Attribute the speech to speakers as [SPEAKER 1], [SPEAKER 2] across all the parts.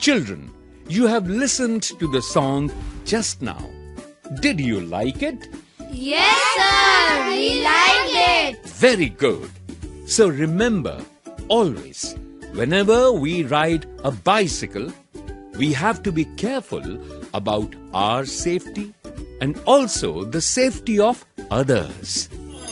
[SPEAKER 1] Children, you have listened to the song just now. Did you like it?
[SPEAKER 2] Yes, sir. We liked it.
[SPEAKER 1] Very good. So remember, always, whenever we ride a bicycle, we have to be careful about our safety and also the safety of others.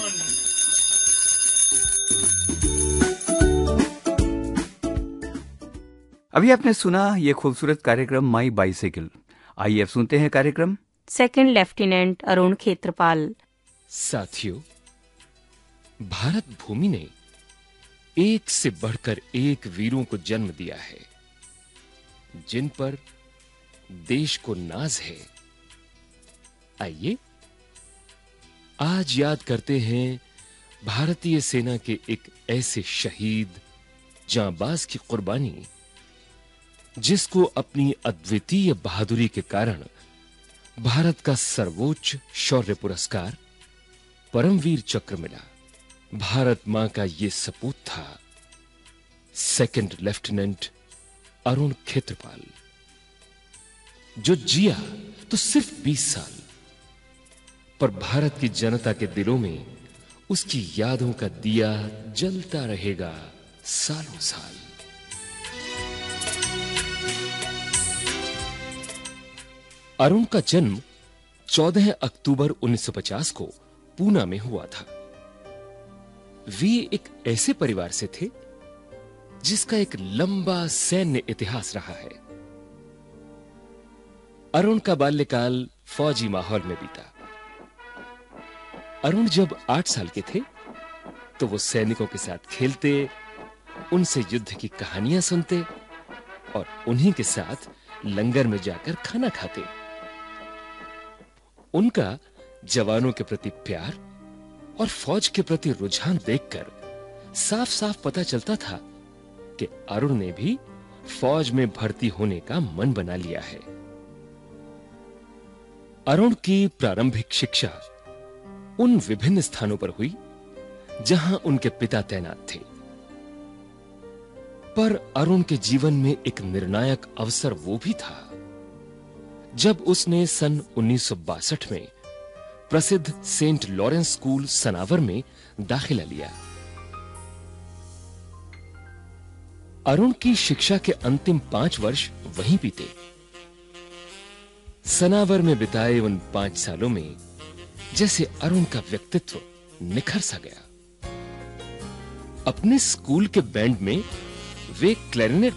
[SPEAKER 3] अभी आपने सुना ये खूबसूरत कार्यक्रम माई bicycle. आइए अब सुनते हैं कार्यक्रम
[SPEAKER 4] सेकंड लेफ्टिनेंट अरुण खेत्रपाल।
[SPEAKER 5] साथियों, भारत भूमि ने एक से बढ़कर एक वीरों को जन्म दिया है, जिन पर देश को नाज है। आइए आज याद करते हैं भारतीय सेना के एक ऐसे शहीद जांबाज की कुर्बानी, जिसको अपनी अद्वितीय बहादुरी के कारण भारत का सर्वोच्च शौर्य पुरस्कार परमवीर चक्र मिला। भारत मां का यह सपूत था सेकंड लेफ्टिनेंट अरुण खेत्रपाल, जो जिया तो सिर्फ 20 साल, पर भारत की जनता के दिलों में उसकी यादों का दिया जलता रहेगा सालों साल। अरुण का जन्म 14 अक्टूबर 1950 को पूना में हुआ था। वे एक ऐसे परिवार से थे जिसका एक लंबा सैन्य इतिहास रहा है। अरुण का बाल्यकाल फौजी माहौल में बीता। अरुण जब 8 साल के थे तो वो सैनिकों के साथ खेलते, उनसे युद्ध की कहानियां सुनते और उन्हीं के साथ लंगर में जाकर खाना खाते। उनका जवानों के प्रति प्यार और फौज के प्रति रुझान देखकर साफ-साफ पता चलता था कि अरुण ने भी फौज में भर्ती होने का मन बना लिया है। अरुण की प्रारंभिक शिक्षा उन विभिन्न स्थानों पर हुई जहां उनके पिता तैनात थे, पर अरुण के जीवन में एक निर्णायक अवसर वो भी था जब उसने सन 1962 में प्रसिद्ध सेंट लॉरेंस स्कूल सनावर में दाखिला लिया। अरुण की शिक्षा के अंतिम 5 वर्ष वहीं बीते। सनावर में बिताए उन 5 सालों में जैसे अरुण का व्यक्तित्व निखर सा गया। अपने स्कूल के बैंड में वे क्लैरिनेट